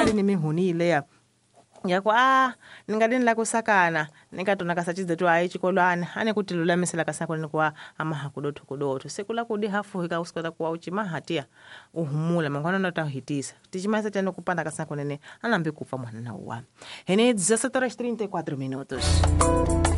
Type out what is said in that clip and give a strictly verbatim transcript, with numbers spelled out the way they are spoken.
nga ni mihuni ile ya ya ku ah ninga dini la kusakana ninga tona kasachize tu ai chikolwane ane kuti lulamisela kasako ni kwa amaha kudoto kudoto sekula kudi hafu hika usikota kuwa uchima hatia uhumula mangwana nota hitisa tichimasa tena kupanda kasako nene anambe kufa mwana na uwa hene dezessete horas e trinta e quatro minutos.